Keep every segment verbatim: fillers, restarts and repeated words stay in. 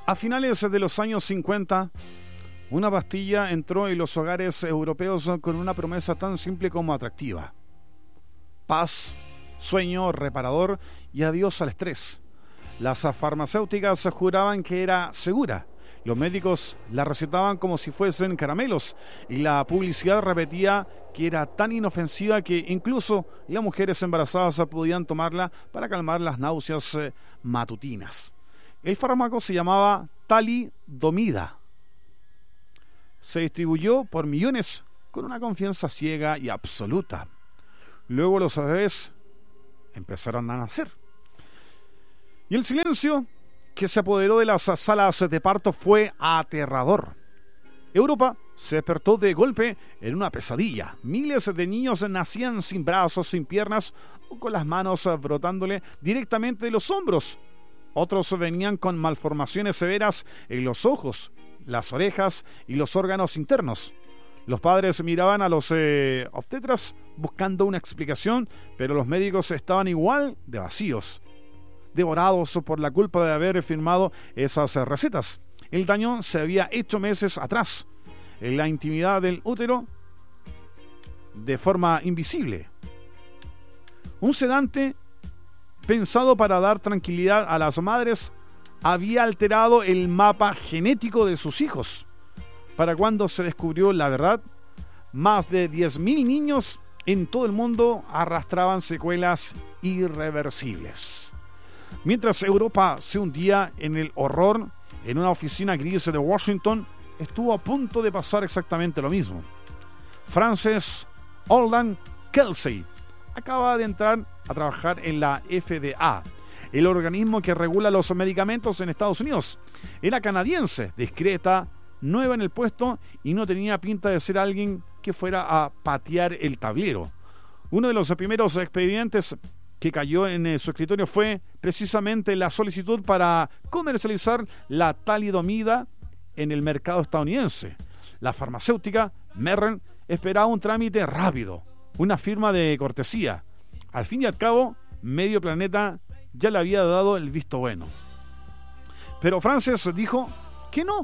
A finales de los años cincuenta, una pastilla entró en los hogares europeos con una promesa tan simple como atractiva: paz, sueño reparador y adiós al estrés. Las farmacéuticas juraban que era segura, los médicos la recetaban como si fuesen caramelos y la publicidad repetía que era tan inofensiva que incluso las mujeres embarazadas podían tomarla para calmar las náuseas eh, matutinas. El fármaco se llamaba talidomida. Se distribuyó por millones con una confianza ciega y absoluta. Luego los bebés empezaron a nacer. Y el silencio que se apoderó de las salas de parto fue aterrador. Europa se despertó de golpe en una pesadilla. Miles de niños nacían sin brazos, sin piernas o con las manos brotándole directamente de los hombros. Otros venían con malformaciones severas en los ojos, las orejas y los órganos internos. Los padres miraban a los eh, obstetras buscando una explicación, pero los médicos estaban igual de vacíos, devorados por la culpa de haber firmado esas recetas. El daño se había hecho meses atrás, en la intimidad del útero, de forma invisible. Un sedante pensado para dar tranquilidad a las madres había alterado el mapa genético de sus hijos. Para cuando se descubrió la verdad, más de diez mil niños en todo el mundo arrastraban secuelas irreversibles. Mientras Europa se hundía en el horror, en una oficina gris de Washington estuvo a punto de pasar exactamente lo mismo. Frances Holden Kelsey acaba de entrar a trabajar en la F D A, el organismo que regula los medicamentos en Estados Unidos. Era canadiense, discreta, nueva en el puesto y no tenía pinta de ser alguien que fuera a patear el tablero. Uno de los primeros expedientes que cayó en su escritorio fue precisamente la solicitud para comercializar la talidomida en el mercado estadounidense. La farmacéutica Merren esperaba un trámite rápido, una firma de cortesía. Al fin y al cabo, medio planeta ya le había dado el visto bueno. Pero Frances dijo que no.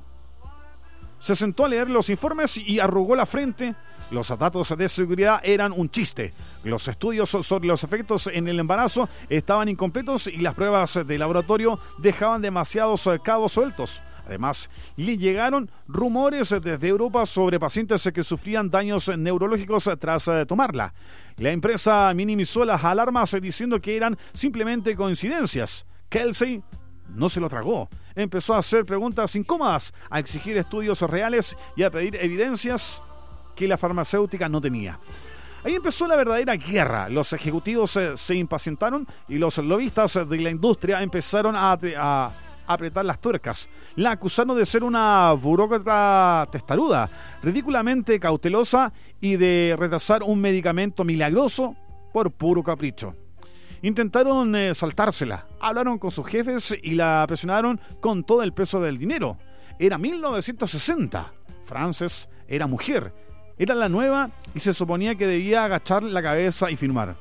Se sentó a leer los informes y arrugó la frente. Los datos de seguridad eran un chiste. Los estudios sobre los efectos en el embarazo estaban incompletos y las pruebas de laboratorio dejaban demasiados cabos sueltos. Además, le llegaron rumores desde Europa sobre pacientes que sufrían daños neurológicos tras tomarla. La empresa minimizó las alarmas diciendo que eran simplemente coincidencias. Kelsey no se lo tragó. Empezó a hacer preguntas incómodas, a exigir estudios reales y a pedir evidencias que la farmacéutica no tenía. Ahí empezó la verdadera guerra. Los ejecutivos eh, se impacientaron y los lobistas de la industria empezaron a, a apretar las tuercas. La acusaron de ser una burócrata testaruda, ridículamente cautelosa y de retrasar un medicamento milagroso por puro capricho. Intentaron eh, saltársela, hablaron con sus jefes y la presionaron con todo el peso del dinero. Era mil novecientos sesenta. Frances era mujer. Era la nueva y se suponía que debía agachar la cabeza y firmar.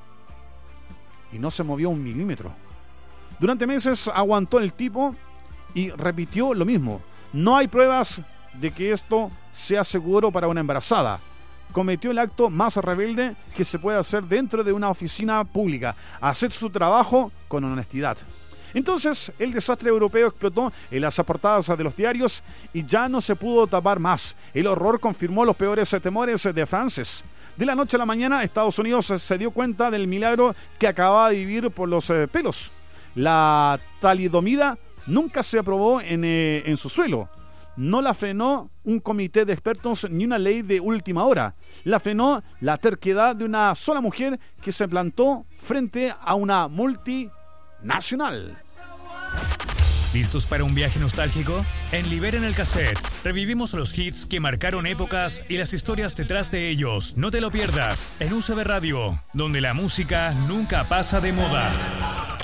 Y no se movió un milímetro. Durante meses aguantó el tipo y repitió lo mismo. No hay pruebas de que esto sea seguro para una embarazada. Cometió el acto más rebelde que se puede hacer dentro de una oficina pública. Hacer su trabajo con honestidad. Entonces, el desastre europeo explotó en las portadas de los diarios y ya no se pudo tapar más. El horror confirmó los peores temores de Frances. De la noche a la mañana, Estados Unidos se dio cuenta del milagro que acababa de vivir por los pelos. La talidomida nunca se aprobó en, eh, en su suelo. No la frenó un comité de expertos ni una ley de última hora. La frenó la terquedad de una sola mujer que se plantó frente a una multinacional. ¿Listos para un viaje nostálgico? En Liberen el Cassette revivimos los hits que marcaron épocas y las historias detrás de ellos. No te lo pierdas en U C B Radio, donde la música nunca pasa de moda.